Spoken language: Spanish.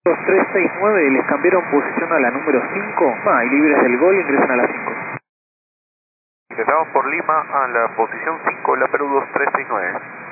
2369, les cambiaron posición a la número 5. Y libres del gol, ingresan a la 5. Ingresamos por Lima a la posición 5, la Perú 2369.